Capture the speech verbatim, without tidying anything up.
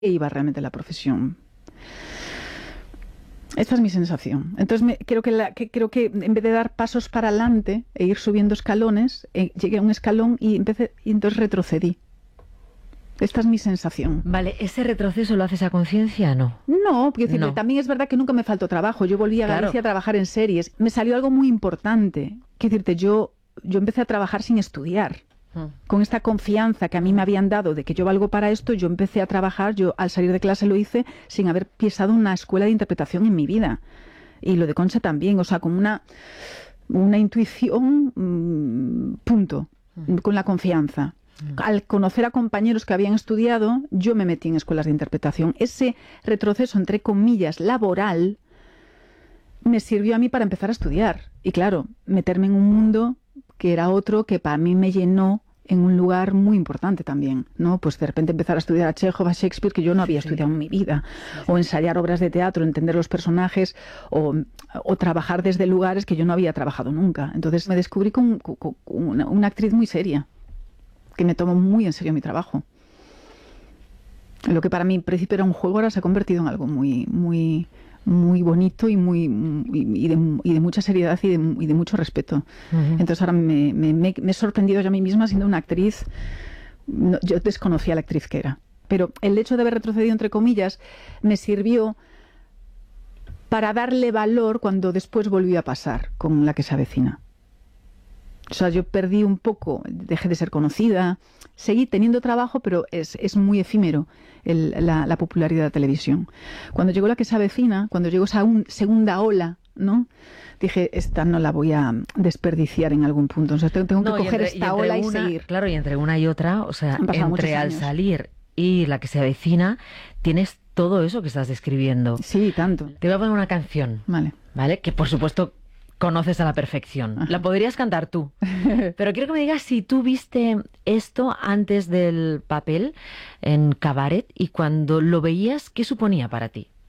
iba realmente la profesión. Esta es mi sensación. Entonces me, creo, que la, que, creo que en vez de dar pasos para adelante e ir subiendo escalones, eh, llegué a un escalón y, empecé, y entonces retrocedí. Esta es mi sensación. Vale, ¿ese retroceso lo haces a conciencia o no? No, porque No. también es verdad que nunca me faltó trabajo. Yo volví a Galicia, claro, a trabajar en series. Me salió algo muy importante. Quiero decirte, yo, yo empecé a trabajar sin estudiar. Con esta confianza que a mí me habían dado de que yo valgo para esto, yo empecé a trabajar, yo al salir de clase lo hice sin haber pisado una escuela de interpretación en mi vida. Y lo de Concha también, o sea, como una, una intuición, mmm, punto, con la confianza. Al conocer a compañeros que habían estudiado, yo me metí en escuelas de interpretación. Ese retroceso, entre comillas, laboral, me sirvió a mí para empezar a estudiar. Y claro, meterme en un mundo que era otro que para mí me llenó en un lugar muy importante también, ¿no? Pues de repente empezar a estudiar a Chekhov, a Shakespeare, que yo no había sí, estudiado sí. en mi vida, sí, sí. o ensayar obras de teatro, entender los personajes, o, o trabajar desde lugares que yo no había trabajado nunca. Entonces me descubrí con, con, con una, una actriz muy seria, que me tomó muy en serio mi trabajo. Lo que para mí en principio era un juego, ahora se ha convertido en algo muy, muy, muy bonito y muy y, y, de, y de mucha seriedad y de, y de mucho respeto. Uh-huh. Entonces ahora me, me, me, me he sorprendido yo a mí misma siendo una actriz. No, yo desconocía la actriz que era, pero el hecho de haber retrocedido, entre comillas, me sirvió para darle valor cuando después volvió a pasar con La que se avecina. O sea, yo perdí un poco, dejé de ser conocida, seguí teniendo trabajo, pero es, es muy efímero el, la, la popularidad de la televisión. Cuando llegó La que se avecina, cuando llegó esa un, segunda ola, ¿no? Dije, esta no la voy a desperdiciar en algún punto. O sea, tengo, tengo no, que coger entre, esta y ola una, y seguir. Claro, y entre una y otra, o sea, entre al salir y La que se avecina, tienes todo eso que estás describiendo. Sí, tanto. Te voy a poner una canción, vale, ¿vale? Que por supuesto conoces a la perfección. Ajá. La podrías cantar tú. Pero quiero que me digas si tú viste esto antes del papel en Cabaret y cuando lo veías, ¿qué suponía para ti?